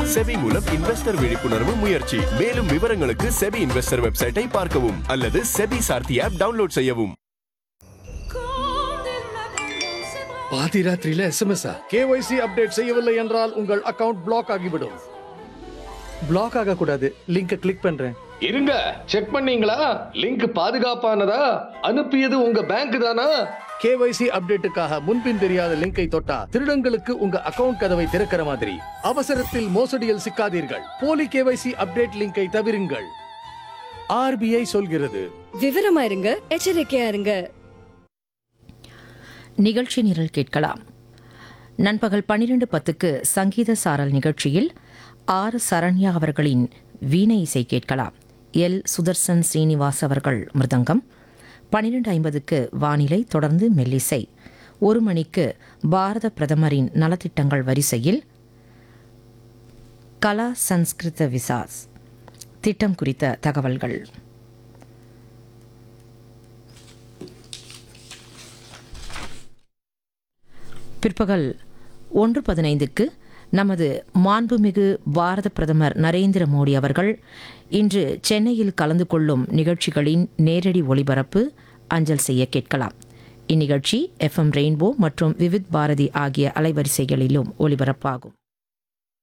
SEBI மூலம் investor விழிப்புணர்வு முயற்சி. மேலும் விவரங்களுக்கு செபி இன்வெஸ்டர் வெப்சைட்டை பார்க்கவும் அல்லது செபி சார்த்தி ஆப் டவுன்லோட் செய்யவும். பாதி ராத்திரியில SMS KYC அப்டேட் செய்யவில்லை என்றால் உங்கள் அக்கவுண்ட் பிளாக் ஆகிவிடும். பிளாக் ஆக கூடாது. லிங்கை கிளிக் பண்றேன். இருங்க, செக் பண்ணீங்களா? லிங்க் பாதுகாப்பானதா? அனுப்பியது உங்க பேங்க் தானா? KYC அப்டேட்டுக்காக முன்பின் தெரியாத லிங்கை தொட்டா திருடங்களுக்கு உங்க அக்கவுண்ட் கதவை திறக்கிற மாதிரி. அவசரத்தில் மோசடியில் சிக்காதீர்கள். போலி KYC அப்டேட் லிங்கை தவிருங்கள். RBI சொல்கிறது. விவரமா இருங்க, எச்சரிக்கையா இருங்க. நிகழ்ச்சி நிரல் கேட்கலாம். நண்பகல் 12:10க்கு சங்கீத சாரல் நிகழ்ச்சியில் ஆர் சரண்யா அவர்களின் வீணை இசை கேட்கலாம். எல் சுதர்சன் ஸ்ரீனிவாஸ் அவர்கள் மிருதங்கம். 12:50க்கு வானிலை, தொடர்ந்து மெல்லிசை. 1 மணிக்கு பாரத பிரதமரின் நலத்திட்டங்கள் வரிசையில் கலா சன்ஸ்கிருத விசாஸ் திட்டம் குறித்த தகவல்கள். பிற்பகல் 1:15க்கு நமது மாண்புமிகு பாரத பிரதமர் நரேந்திர மோடி அவர்கள் இன்று சென்னையில் கலந்து கொள்ளும் நிகழ்ச்சிகளின் நேரடி ஒளிபரப்பு அஞ்சல் செய்ய கேட்கலாம். இந்நிகழ்ச்சி FM ரெயின்போ மற்றும் விவித் பாரதி ஆகிய அலைவரிசைகளிலும் ஒளிபரப்பாகும்.